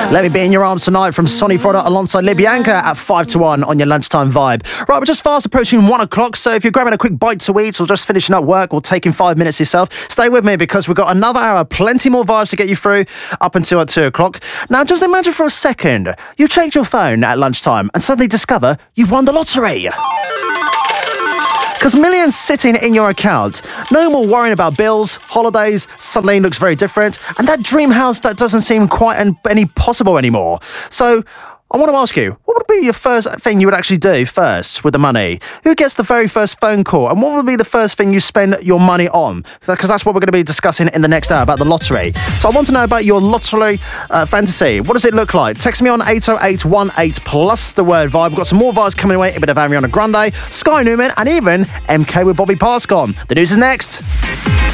Let Me Be in Your Arms Tonight from Sonny Fodder alongside Libyanka at 5 to 1 on your lunchtime vibe. Right, we're just fast approaching 1 o'clock, so if you're grabbing a quick bite to eat or just finishing up work or taking 5 minutes yourself, stay with me because we've got another hour, plenty more vibes to get you through up until 2 o'clock. Now, just imagine for a second, you checked your phone at lunchtime and suddenly discover you've won the lottery. Because millions sitting in your account, no more worrying about bills, holidays, suddenly looks very different, and that dream house that doesn't seem quite any possible anymore. So, I want to ask you, what would be your first thing you would actually do first with the money? Who gets the very first phone call? And what would be the first thing you spend your money on? Because that's what we're going to be discussing in the next hour about the lottery. So I want to know about your lottery fantasy. What does it look like? Text me on 80818 plus the word vibe. We've got some more vibes coming away. A bit of Ariana Grande, Sky Newman, and even MK with Bobby Pascon. The news is next.